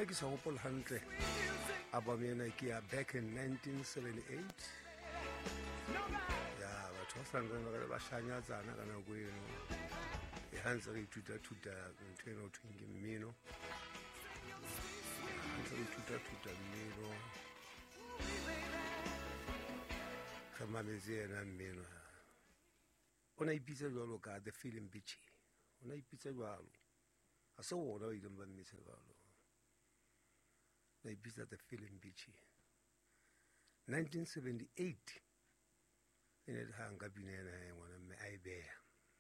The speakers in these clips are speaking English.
nna ke sa gopola gantle album ena ke ya back in 1978 ya batho ba santsane ba shanyatsana ka nako eno e gantse re ithuta-thuta ntho eno thweng ke mmino gantse re ithuta-thuta mmino re mametse ena mmino o na ipitsa jwalo ka The Feeling Bitchy o na ipitsa jwalo a se ona ba ileng ba mmitsa jwalo na ipitsa The Feeling Bitchy 1978 e ne ha nka bina ena ngwana mme a e beya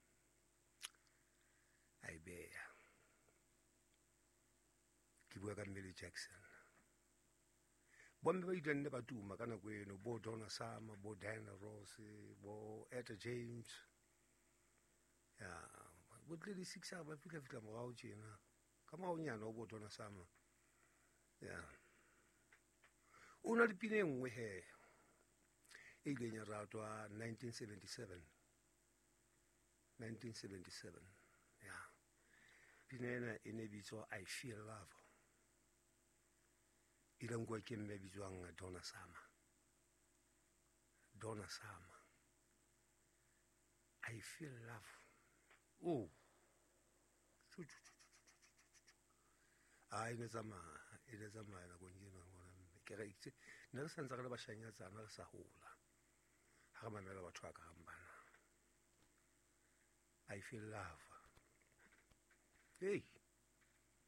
ke bua ka Millie Jackson bomme ba ileng ba tuma ka nako eno bo Donna Summer bo Diana Ross bo Etta James ya bo tle six ba fitla morao tjena ka maonyana o bo Donna Summer ya una dipine nngwe he e ileng ya ratwa 1977 ya pinena e ne bitswa I Feel Love ile ngwe ke mme bitswang Donna Summer I Feel Love oh ai ne tsamaya na konjena ngwana ke re itse nna re santse re le bashanyatsana re sa hola ha re mamela batho ka gambana I Feel Love hey